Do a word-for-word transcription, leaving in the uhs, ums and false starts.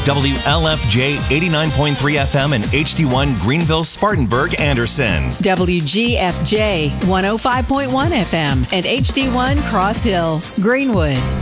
W L F J eighty-nine point three F M and H D one Greenville, Spartanburg, Anderson. W G F J one oh five point one F M and H D one Cross Hill, Greenwood.